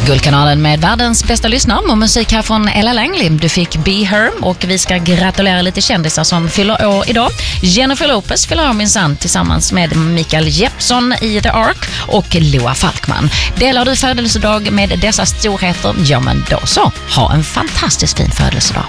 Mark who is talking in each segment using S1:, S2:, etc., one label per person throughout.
S1: Guldkanalen med världens bästa lyssnare och musik här från Ella Langley. Du fick Be Her och vi ska gratulera lite kändisar som fyller år idag. Jennifer Lopez fyller år minsann tillsammans med Mikael Jeppsson i The Ark och Loa Falkman. Delar du födelsedag med dessa storheter? Ja, men då så. Ha en fantastiskt fin födelsedag.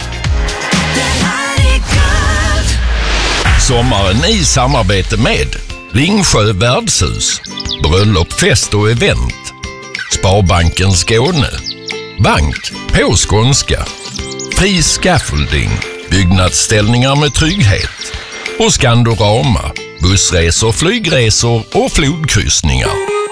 S2: Sommaren i samarbete med Ringsjö värdshus, bröllop, fest och event, Sparbanken Skåne, bank på skånska, Fri Scaffolding, byggnadsställningar med trygghet och Skandorama, bussresor, flygresor och flodkryssningar.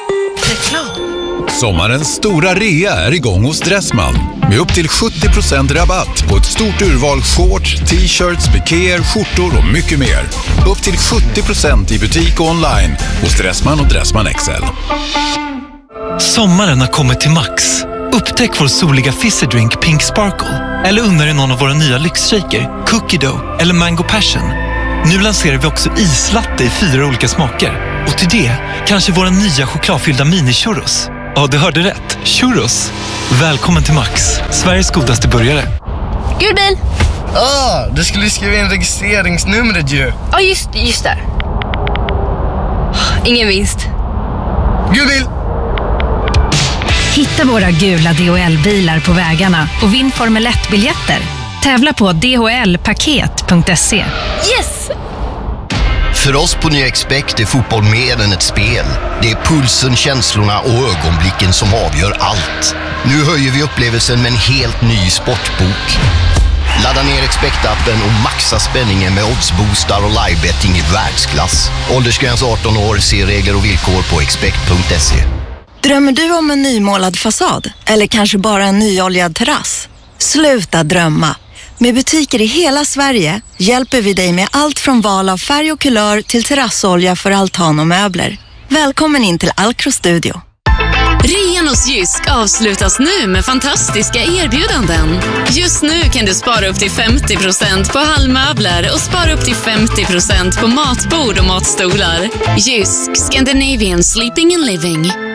S3: Sommarens stora rea är igång hos Dressman med upp till 70% rabatt på ett stort urval shorts, t-shirts, pikéer, skjortor och mycket mer. Upp till 70% i butik och online hos Dressman och Dressman XL.
S4: Sommaren har kommit till Max. Upptäck vår soliga fizzydrink Pink Sparkle. Eller unna dig någon av våra nya lyxshaker, Cookie Dough eller Mango Passion. Nu lanserar vi också islatte i 4 olika smaker. Och till det kanske våra nya chokladfyllda mini-churros. Ja, du hörde rätt. Churros. Välkommen till Max, Sveriges godaste burgare.
S5: Gul bil!
S6: Du skulle skriva in registreringsnumret ju.
S5: Ja, just det. Ingen vinst.
S6: Gul bil!
S7: Hitta våra gula DHL-bilar på vägarna och vinn Formel 1-biljetter. Tävla på dhlpaket.se.
S5: Yes!
S8: För oss på Ny Expect är fotboll mer än ett spel. Det är pulsen, känslorna och ögonblicken som avgör allt. Nu höjer vi upplevelsen med en helt ny sportbok. Ladda ner Expect-appen och maxa spänningen med oddsboostar och livebetting i världsklass. Åldersgräns 18 år, se regler och villkor på expect.se.
S9: Drömmer du om en nymålad fasad? Eller kanske bara en nyoljad terrass? Sluta drömma! Med butiker i hela Sverige hjälper vi dig med allt från val av färg och kulör till terrassolja för altan och möbler. Välkommen in till Alcro Studio.
S10: Rean hos Jysk avslutas nu med fantastiska erbjudanden. Just nu kan du spara upp till 50% på hallmöbler och spara upp till 50% på matbord och matstolar. Jysk, Scandinavian Sleeping and Living.